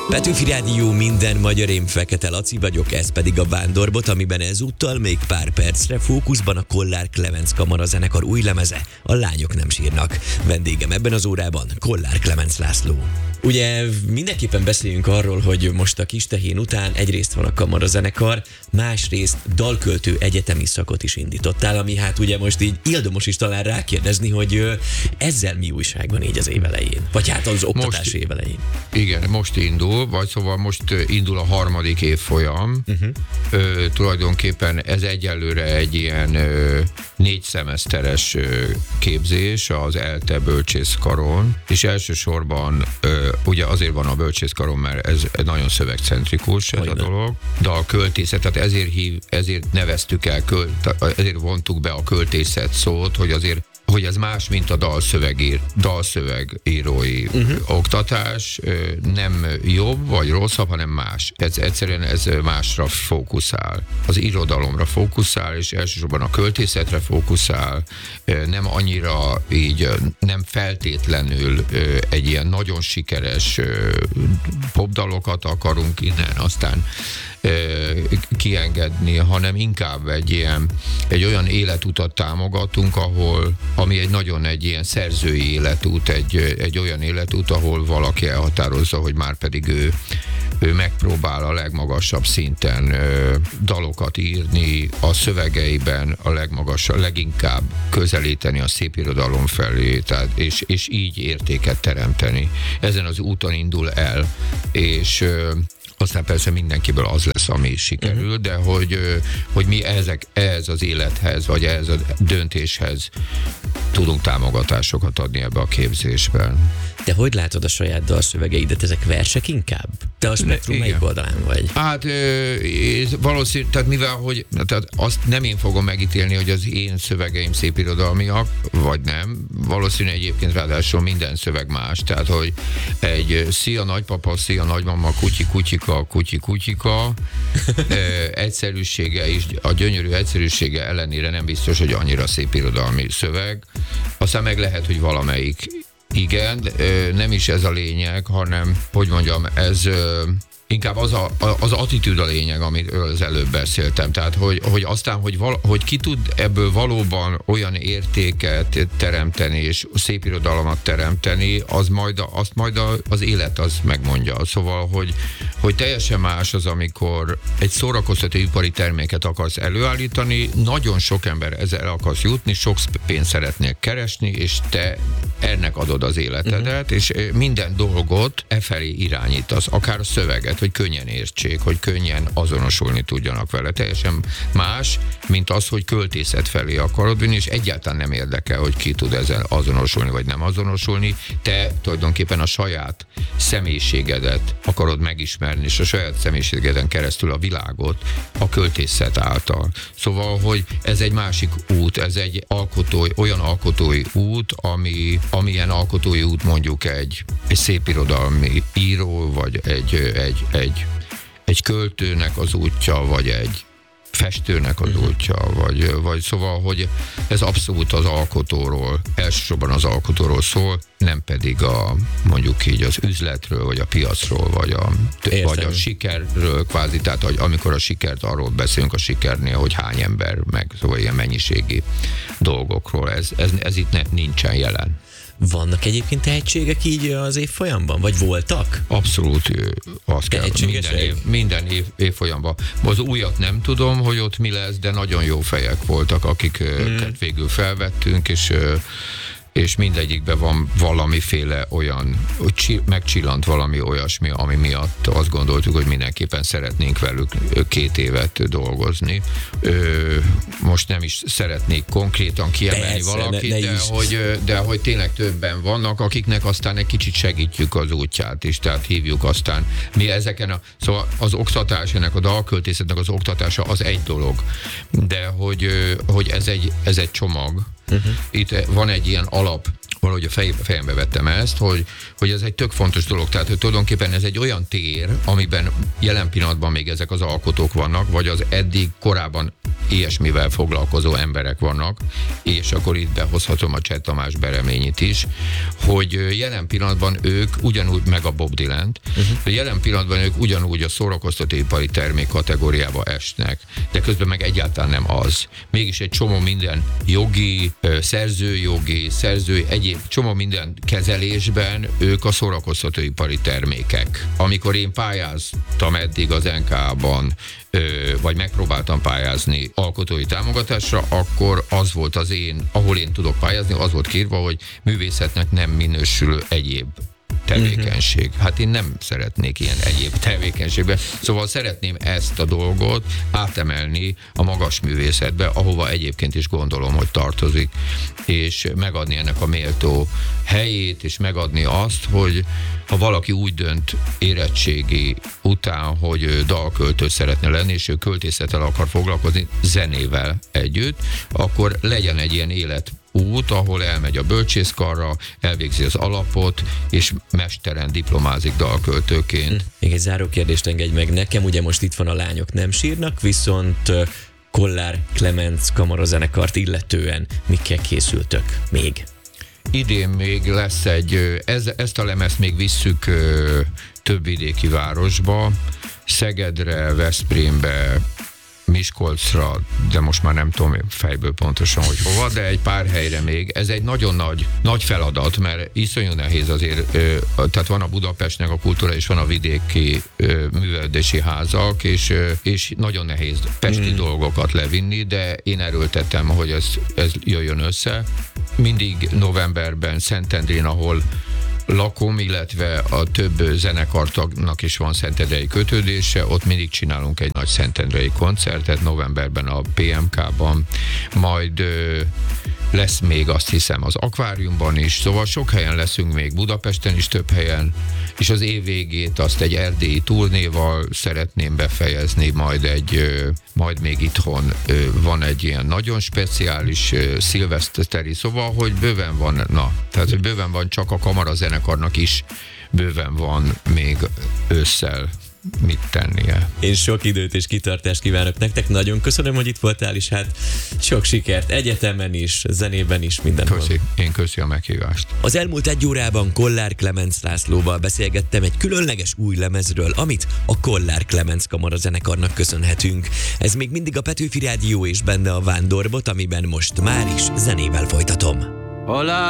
Petőfi Rádió, minden magyar, én Fekete Laci vagyok, ez pedig a Vándorbot, amiben ezúttal még pár percre fókuszban a Kollár Klemenc kamarazenekar új lemeze, A lányok nem sírnak. Vendégem ebben az órában Kollár Klemenc László. Ugye mindenképpen beszéljünk arról, hogy most a Kistehén után egyrészt van a kamarazenekar, másrészt dalköltő egyetemi szakot is indítottál, ami hát ugye most így ildomos is talán rákérdezni, hogy ezzel mi újság van így az év elején? Vagy hát az oktatási év elején? Igen, most indul, vagy szóval most indul a harmadik évfolyam. Tulajdonképpen ez egyelőre egy ilyen 4 szemeszteres képzés az ELTE bölcsészkaron, és elsősorban ugye azért van a bölcsészkaron, mert ez nagyon szövegcentrikus ez a dolog, de a költészet, tehát ezért neveztük el, ezért vontuk be a költészet szót, hogy ez más, mint a dalszövegírói oktatás, nem jobb vagy rosszabb, hanem más. Egyszerűen ez másra fókuszál. Az irodalomra fókuszál, és elsősorban a költészetre fókuszál, nem annyira így, nem feltétlenül egy ilyen nagyon sikeres popdalokat akarunk innen aztán kiengedni, hanem inkább egy olyan életutat támogatunk, ami egy ilyen szerzői életút, egy olyan életút, ahol valaki elhatározza, hogy már pedig ő megpróbál a legmagasabb szinten dalokat írni, a szövegeiben leginkább közelíteni a szépirodalom felé, tehát, és így értéket teremteni. Ezen az úton indul el, és aztán persze mindenkiből az lesz, ami sikerül, de hogy mi ehhez az élethez, vagy ehhez a döntéshez tudunk támogatásokat adni ebbe a képzésben. Te hogy látod a saját dalszövegeidet? Ezek versek inkább? Te a spektrum melyik oldalán vagy? Hát valószínűleg, tehát mivel, tehát azt nem én fogom megítélni, hogy az én szövegeim szépirodalmiak, vagy nem. Valószínűleg egyébként ráadásul minden szöveg más. Tehát, hogy egy szia nagypapa, szia nagymama, kutyika, egyszerűsége is, a gyönyörű egyszerűsége ellenére nem biztos, hogy annyira szépirodalmi szöveg. Aztán meg lehet, hogy valamelyik igen, nem is ez a lényeg, hanem, hogy mondjam, ez inkább az attitűd a lényeg, amiről az előbb beszéltem. Tehát, hogy aztán, hogy ki tud ebből valóban olyan értéket teremteni, és szépirodalmat teremteni, azt majd az élet az megmondja. Szóval, hogy teljesen más az, amikor egy szórakoztató ipari terméket akarsz előállítani, nagyon sok ember ezzel akarsz jutni, sok pénzt szeretnél keresni, és te ennek adod az életedet, és minden dolgot efelé irányítasz, akár a szöveget, hogy könnyen értsék, hogy könnyen azonosulni tudjanak vele. Teljesen más, mint az, hogy költészet felé akarod vinni, és egyáltalán nem érdekel, hogy ki tud ezzel azonosulni, vagy nem azonosulni. Te tulajdonképpen a saját személyiségedet akarod megismerni, és a saját személyiségeden keresztül a világot a költészet által. Szóval, hogy ez egy másik út, ez egy olyan alkotói út, amilyen alkotói út mondjuk egy szépirodalmi író, vagy egy költőnek az útja, vagy egy festőnek az útja, vagy szóval, hogy ez abszolút az alkotóról, elsősorban az alkotóról szól, nem pedig mondjuk így az üzletről, vagy a piacról, vagy a sikerről kvázi, tehát amikor a sikert, arról beszélünk a sikernél, hogy hány ember, meg szóval ilyen mennyiségi dolgokról, ez itt nincsen jelen. Vannak egyébként tehetségek így az évfolyamban? Vagy voltak? Abszolút, azt kell. Minden évfolyamban. Az újat nem tudom, hogy ott mi lesz, de nagyon jó fejek voltak, akiket végül felvettünk, és mindegyikben van valamiféle olyan, hogy megcsillant valami olyasmi, ami miatt azt gondoltuk, hogy mindenképpen szeretnénk velük 2 évet dolgozni. Most nem is szeretnék konkrétan kiemelni valakit, de hogy tényleg többen vannak, akiknek aztán egy kicsit segítjük az útját is, tehát hívjuk aztán. Mi szóval az oktatás, ennek a dalköltészetnek az oktatása az egy dolog, de hogy ez egy csomag. Itt van egy ilyen alap, valahogy a fejembe vettem ezt, hogy ez egy tök fontos dolog, tehát hogy tulajdonképpen ez egy olyan tér, amiben jelen pillanatban még ezek az alkotók vannak, vagy az eddig korábban ilyesmivel foglalkozó emberek vannak, és akkor itt behozhatom a Cseh Tamás Bereményit is, hogy jelen pillanatban ők ugyanúgy, meg a Bob Dylant, jelen pillanatban ők ugyanúgy a szórakoztatóipari termék kategóriába esnek, de közben meg egyáltalán nem az. Mégis egy csomó minden jogi, szerzőjogi, egyéb csomó minden kezelésben ők a szórakoztatóipari termékek. Amikor én pályáztam eddig az NK-ban, vagy megpróbáltam pályázni alkotói támogatásra, akkor az volt az ahol én tudok pályázni, az volt kírva, hogy művészetnek nem minősülő egyéb tevékenység. Hát én nem szeretnék ilyen egyéb tevékenységbe. Szóval szeretném ezt a dolgot átemelni a magas művészetbe, ahova egyébként is gondolom, hogy tartozik, és megadni ennek a méltó helyét, és megadni azt, hogy ha valaki úgy dönt érettségi után, hogy dalköltő szeretne lenni, és ő költészettel akar foglalkozni zenével együtt, akkor legyen egy ilyen életút, ahol elmegy a bölcsészkarra, elvégzi az alapot, és mesteren diplomázik dalköltőként. Még egy záró kérdést engedj meg nekem, ugye most itt van a Lányok nem sírnak, viszont Kollár Klemenc kamarazenekart illetően mikkel készültök még? Idén még lesz ezt a lemezt még visszük több vidéki városba, Szegedre, Veszprémbe, Miskolcra, de most már nem tudom fejből pontosan, hogy hova, de egy pár helyre még. Ez egy nagyon nagy feladat, mert iszonyú nehéz azért, tehát van a Budapestnek a kultúra, és van a vidéki művelődési házak, és nagyon nehéz pesti dolgokat levinni, de én erőltetem, hogy ez jöjjön össze. Mindig novemberben Szentendrén, ahol lakom, illetve a több zenekartagnak is van szentendrei kötődése, ott mindig csinálunk egy nagy szentendrei koncertet, novemberben a PMK-ban, majd lesz még azt hiszem az akváriumban is, szóval sok helyen leszünk még, Budapesten is több helyen, és az év végét azt egy erdélyi turnéval szeretném befejezni, majd még itthon van egy ilyen nagyon speciális szilveszteri, szóval, hogy bőven van, tehát hogy bőven van, csak a kamarazenekarnak is bőven van még ősszel mit tennie. Én sok időt és kitartást kívánok nektek, nagyon köszönöm, hogy itt voltál, és hát sok sikert egyetemen is, zenében is, mindenhol. Én köszi a meghívást. Az elmúlt egy órában Kollár Klemenc Lászlóval beszélgettem egy különleges új lemezről, amit a Kollár Klemenc kamarazenekarnak köszönhetünk. Ez még mindig a Petőfi Rádió, és benne a Vándorbot, amiben most már is zenével folytatom.